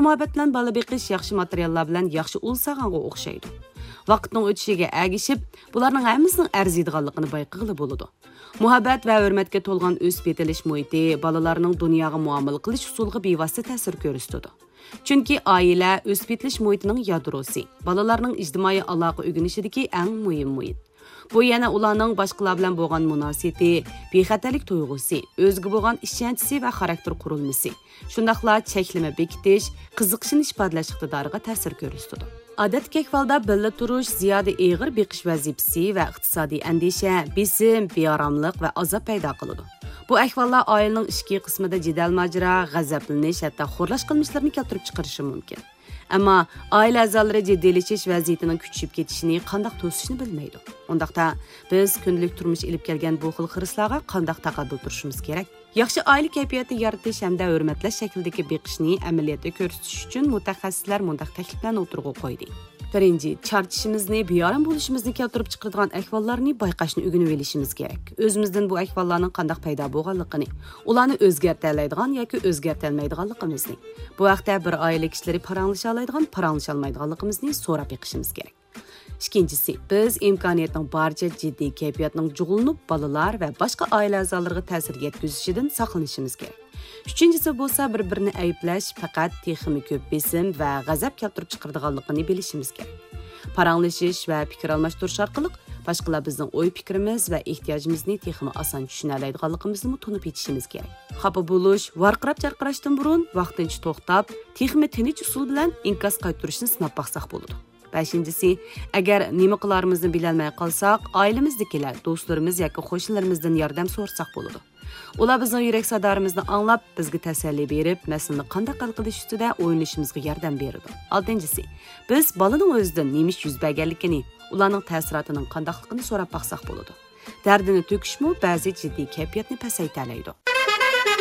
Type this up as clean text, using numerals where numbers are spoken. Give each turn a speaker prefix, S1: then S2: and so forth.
S1: muhabbat bilan bola beqish yaxshi materiallar bilan yaxshi ulsag'anga o'xshaydi. Vaqtning o'tishiga ergishib, bularning hammasining arziydiganligini bayqag'ili bo'ladi. Muhabbat va hurmatga to'lgan o'sib yetilish muhiti bolalarning dunyoga muomala qilish usuliga bevosita ta'sir ko'rsatadi. Chunki oila o'sib yetilish muhitining yadrosi, bolalarning ijtimoiy aloqa o'rganishidagi eng muhim muhit. Bu yana ularning boshqalar bilan bo'lgan munosabati, bexatarlik tuyg'usi, o'ziga bo'lgan ishonchi va xarakter qurilmasi, shundaqla cheklama bekitish, qiziqishni ifodalash iqtidoriga ta'sir ko'rsatadi. Odatdagi ahvolda birga turish, ziyoda og'ir beqish vazifasi va iqtisodiy andisha, besim, beoromlik va azob paydo qiladi. Bu ahvollar oilaning ichki qismida jidal majra, g'azablanish, hatto xo'rlash qilmishlarini keltirib chiqarishi mumkin. Ammo oila a'zolari jiddiylashish vaziyatining kuchayib ketishini qanday to'sishni bilmaydi. Undaqda biz kundalik turmush ilib kelgan bu xil xirislarga qanday taqabul turishimiz kerak? Yaxshi oila kayfiyati yaratish hamda hurmatlash shaklidagi beqishni amaliyotda ko'rsatish uchun mutaxassislar mundaq takliflarni o'tirg'a qo'ydi. Birinchi, charchishimizni, beyoram bo'lishimizni keltirib chiqaradigan ahvollarni bayqashni o'rganib olishimiz kerak. O'zimizdan bu ahvollarning qanday paydo bo'lganligini, ularni o'zgartira oladigan yoki o'zgartira olmaydiganligimizni, bu vaqtda bir oila kishilari paranglasha oladigan, paranglasha olmaydiganligimizni so'rab yiqishimiz kerak. İkincisi, biz imkoniyatning barcha jiddiy kayfiyatning jug'ulinib bolalar va boshqa oila a'zolariga ta'sir yetkazishidan saqlanishimiz kerak. Uchinchisi bo'lsa, bir-birini ayblash faqat texnik ko'p besim va g'azab keltirib chiqaradiganligini bilishimiz kerak. Paranglashish va fikr almashtirish orqali boshqalar bizning o'y-fikrimiz va ehtiyojimizni texnik oson tushuna oladiganligimizni tunib yetishimiz kerak. Xafa bo'lish, varqirab-charqirashdan burun vaqtincha to'xtab, texnik tinch usul bilan inkos qaytarishni sinab baqsaq bo'ladi. Beshinchisi, agar nima qilarimizni bilolmay qolsak, oilamizdagilar, do'stlarimiz yoki qo'shnilarimizdan yordam so'rasak bo'ladi. Ular bizning yurak sadolarimizni anglab, bizga tasalli berib, masalani qanday hal qilish ustida o'ylashimizga yordam beradi. Oltinchisi, biz bolaning o'zidan nima yuz berganligini, ularning ta'sirotining qandayligini so'rab baqsaq bo'ladi. Dardini to'kishmi ba'zi jiddiy kayfiyatni pasaytiradi.